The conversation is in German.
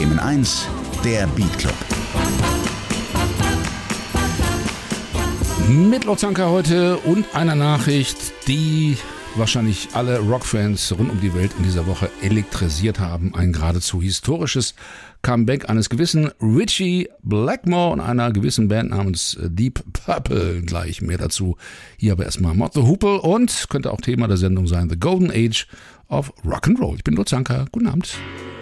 Bremen 1, der Beat Club. Mit Lozanka heute und einer Nachricht, die wahrscheinlich alle Rockfans rund um die Welt in dieser Woche elektrisiert haben. Ein geradezu historisches Comeback eines gewissen Ritchie Blackmore und einer gewissen Band namens Deep Purple. Gleich mehr dazu. Hier aber erstmal Mott the Hoople und könnte auch Thema der Sendung sein, The Golden Age of Rock'n'Roll. Ich bin Lozanka. Guten Abend.